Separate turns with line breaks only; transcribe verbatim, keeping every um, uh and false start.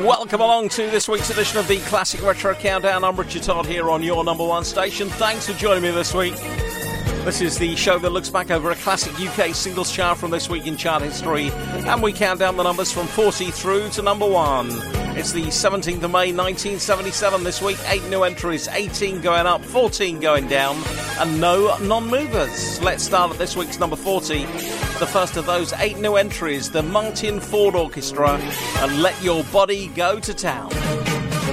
Welcome along to this week's edition of the Classic Retro Countdown. I'm Richard Todd here on your number one station. Thanks for joining me this week. This is the show that looks back over a classic U K singles chart from this week in chart history, and we count down the numbers from forty through to number one. It's the seventeenth of May nineteen seventy-seven this week. Eight new entries, eighteen going up, fourteen going down, and no non-movers. Let's start at this week's number forty. The first of those eight new entries, the Martin Ford Orchestra, and Let Your Body Go to Town.